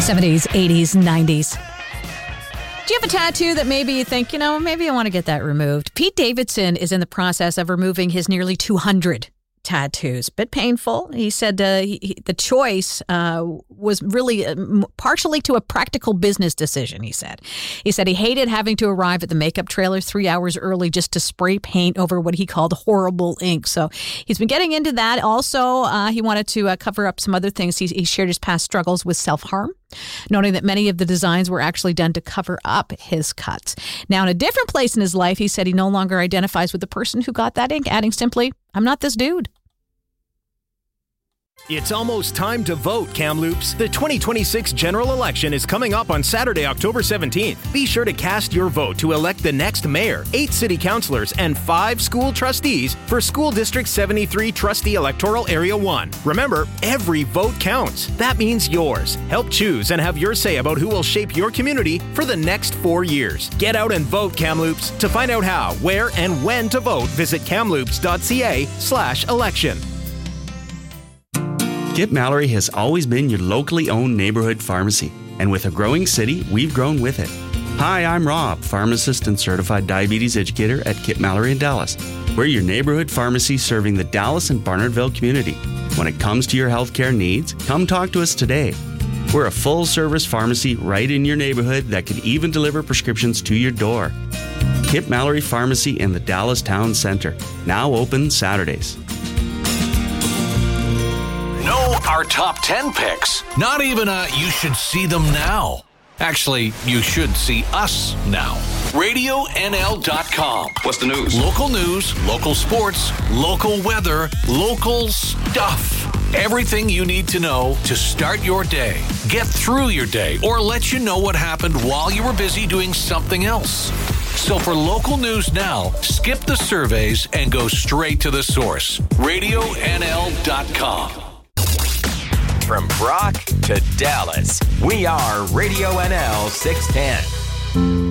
70s, 80s, 90s. Do you have a tattoo that maybe you think, maybe I want to get that removed? Pete Davidson is in the process of removing his nearly 200 tattoos. Bit painful. He said the choice was really partially to a practical business decision, he said. He said he hated having to arrive at the makeup trailer 3 hours early just to spray paint over what he called horrible ink. So he's been getting into that. Also, he wanted to cover up some other things. He shared his past struggles with self-harm, noting that many of the designs were actually done to cover up his cuts. Now, in a different place in his life, he said he no longer identifies with the person who got that ink, adding simply, "I'm not this dude." It's almost time to vote, Kamloops. The 2026 general election is coming up on Saturday, October 17th. Be sure to cast your vote to elect the next mayor, 8 city councilors, and 5 school trustees for School District 73 Trustee Electoral Area 1. Remember, every vote counts. That means yours. Help choose and have your say about who will shape your community for the next 4 years. Get out and vote, Kamloops. To find out how, where, and when to vote, visit kamloops.ca/election. Kip Mallory has always been your locally owned neighborhood pharmacy, and with a growing city, we've grown with it. Hi, I'm Rob, pharmacist and certified diabetes educator at Kip Mallory in Dallas. We're your neighborhood pharmacy serving the Dallas and Barnardville community. When it comes to your healthcare needs, come talk to us today. We're a full-service pharmacy right in your neighborhood that can even deliver prescriptions to your door. Kip Mallory Pharmacy in the Dallas Town Center, now open Saturdays. Know our top 10 picks. Not even you should see them now. Actually, you should see us now. RadioNL.com. What's the news? Local news, local sports, local weather, local stuff. Everything you need to know to start your day, get through your day, or let you know what happened while you were busy doing something else. So for local news now, skip the surveys and go straight to the source. RadioNL.com. From Brock to Dallas, we are Radio NL 610.